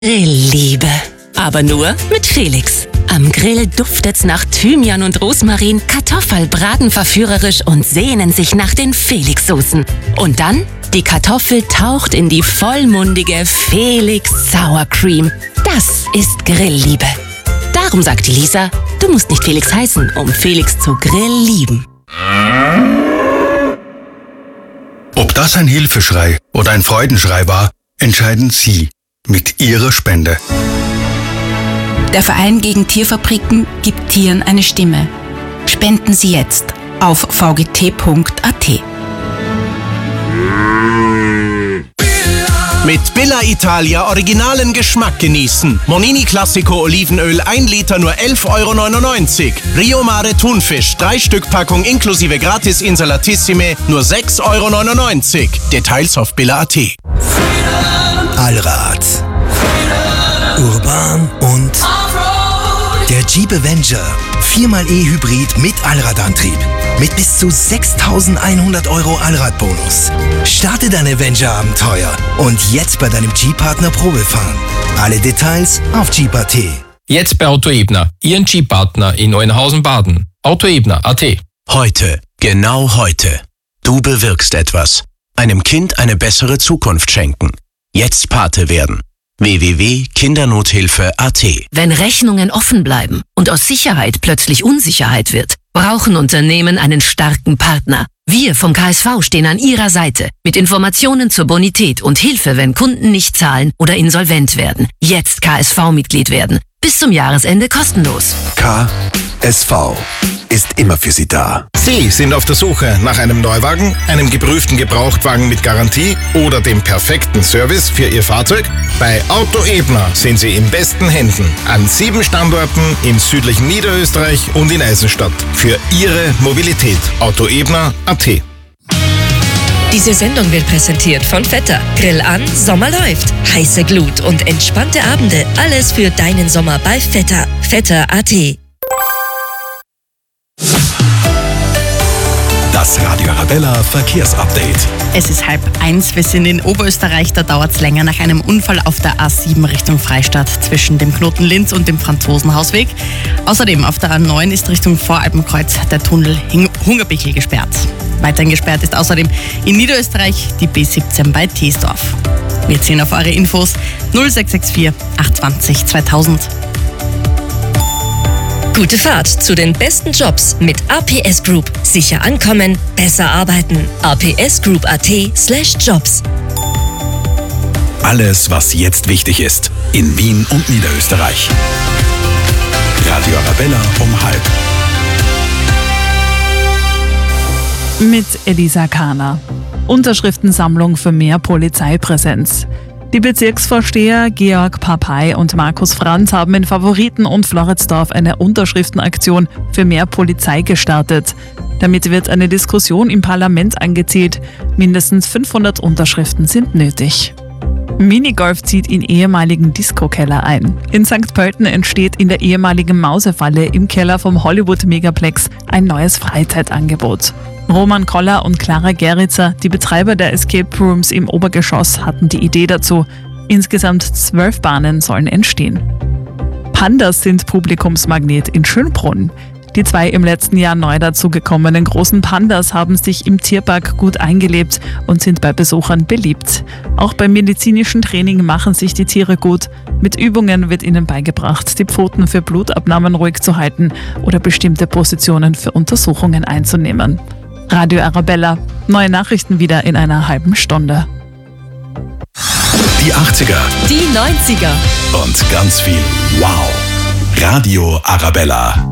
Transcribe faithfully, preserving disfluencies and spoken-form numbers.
Grillliebe. Aber nur mit Felix. Am Grill duftet's nach Thymian und Rosmarin, Kartoffelbraten verführerisch und sehnen sich nach den Felix-Soßen. Und dann, die Kartoffel taucht in die vollmundige Felix Sour Cream. Das ist Grillliebe. Darum sagt die Lisa, du musst nicht Felix heißen, um Felix zu Grill lieben. Ob das ein Hilfeschrei oder ein Freudenschrei war, entscheiden Sie mit Ihrer Spende. Der Verein gegen Tierfabriken gibt Tieren eine Stimme. Spenden Sie jetzt auf v g t punkt a t. Mit Billa Italia originalen Geschmack genießen. Monini Classico Olivenöl ein Liter nur elf Euro neunundneunzig. Rio Mare Thunfisch drei Stück Packung inklusive Gratis Insalatissime nur sechs Euro neunundneunzig. Details auf billa punkt a t. Allrad, urban und der Jeep Avenger. viermal E-Hybrid mit Allradantrieb. Mit bis zu sechstausendeinhundert Euro Allradbonus. Starte dein Avenger-Abenteuer und jetzt bei deinem Jeep-Partner Probefahren. Alle Details auf Jeep punkt a t. Jetzt bei Auto Ebner, Ihren Jeep-Partner in Neuenhausen-Baden. Auto Ebner punkt a t. Heute, genau heute. Du bewirkst etwas. Einem Kind eine bessere Zukunft schenken. Jetzt Pate werden. w w w punkt kindernothilfe punkt a t. Wenn Rechnungen offen bleiben und aus Sicherheit plötzlich Unsicherheit wird, brauchen Unternehmen einen starken Partner. Wir vom K S V stehen an Ihrer Seite mit Informationen zur Bonität und Hilfe, wenn Kunden nicht zahlen oder insolvent werden. Jetzt K S V-Mitglied werden. Bis zum Jahresende kostenlos. K S V ist immer für Sie da. Sie sind auf der Suche nach einem Neuwagen, einem geprüften Gebrauchtwagen mit Garantie oder dem perfekten Service für Ihr Fahrzeug? Bei Auto Ebner sind Sie in besten Händen. An sieben Standorten im südlichen Niederösterreich und in Eisenstadt. Für Ihre Mobilität. Auto Ebner punkt a t. Diese Sendung wird präsentiert von Vetter. Grill an, Sommer läuft. Heiße Glut und entspannte Abende. Alles für deinen Sommer bei Vetter. Vetter punkt a t. Das Radio Arabella Verkehrsupdate. Es ist halb eins, wir sind in Oberösterreich, da dauert es länger nach einem Unfall auf der A sieben Richtung Freistadt zwischen dem Knoten Linz und dem Franzosenhausweg. Außerdem auf der A neun ist Richtung Voralpenkreuz der Tunnel Hungerbichel gesperrt. Weiterhin gesperrt ist außerdem in Niederösterreich die B siebzehn bei Teesdorf. Wir ziehen auf eure Infos null sechs sechs vier acht zwei null zweitausend. Gute Fahrt zu den besten Jobs mit A P S Group. Sicher ankommen, besser arbeiten. a p s group punkt a t slash jobs. Alles, was jetzt wichtig ist, in Wien und Niederösterreich. Radio Arabella um halb. Mit Elisa Kahner. Unterschriftensammlung für mehr Polizeipräsenz. Die Bezirksvorsteher Georg Papay und Markus Franz haben in Favoriten und Floridsdorf eine Unterschriftenaktion für mehr Polizei gestartet. Damit wird eine Diskussion im Parlament angezielt. Mindestens fünfhundert Unterschriften sind nötig. Minigolf zieht in ehemaligen Disco-Keller ein. In Sankt Pölten entsteht in der ehemaligen Mausefalle im Keller vom Hollywood Megaplex ein neues Freizeitangebot. Roman Koller und Clara Geritzer, die Betreiber der Escape Rooms im Obergeschoss, hatten die Idee dazu. Insgesamt zwölf Bahnen sollen entstehen. Pandas sind Publikumsmagnet in Schönbrunn. Die zwei im letzten Jahr neu dazugekommenen großen Pandas haben sich im Tierpark gut eingelebt und sind bei Besuchern beliebt. Auch beim medizinischen Training machen sich die Tiere gut. Mit Übungen wird ihnen beigebracht, die Pfoten für Blutabnahmen ruhig zu halten oder bestimmte Positionen für Untersuchungen einzunehmen. Radio Arabella. Neue Nachrichten wieder in einer halben Stunde. Die achtziger. Die neunziger. Und ganz viel Wow. Radio Arabella.